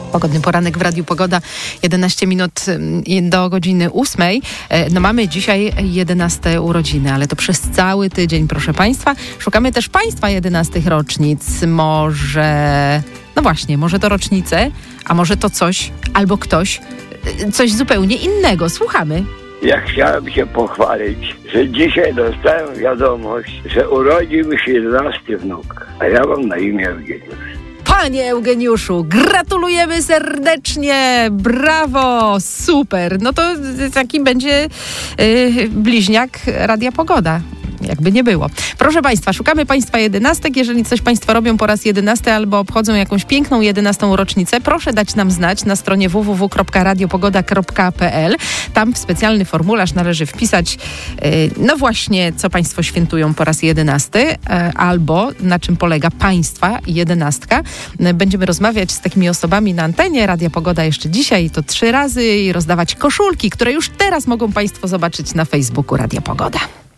Pogodny poranek w Radiu Pogoda, 11 minut do godziny 8. No mamy dzisiaj 11 urodziny, ale to przez cały tydzień, proszę Państwa. Szukamy też Państwa 11 rocznic. Może, no właśnie, może to rocznice, a może to coś albo ktoś, coś zupełnie innego. Słuchamy. Ja chciałem się pochwalić, że dzisiaj dostałem wiadomość, że urodził mi się 11 wnuk, a ja mam na imię Eugeniusz. Panie Eugeniuszu, gratulujemy serdecznie, brawo, super. No to taki będzie bliźniak Radia Pogoda. Jakby nie było. Proszę Państwa, szukamy Państwa 11. Jeżeli coś Państwo robią po raz 11 albo obchodzą jakąś piękną 11. rocznicę, proszę dać nam znać na stronie www.radiopogoda.pl. Tam w specjalny formularz należy wpisać no właśnie, co Państwo świętują po raz 11 albo na czym polega Państwa 11. Będziemy rozmawiać z takimi osobami na antenie Radia Pogoda jeszcze dzisiaj i to 3 razy i rozdawać koszulki, które już teraz mogą Państwo zobaczyć na Facebooku Radia Pogoda.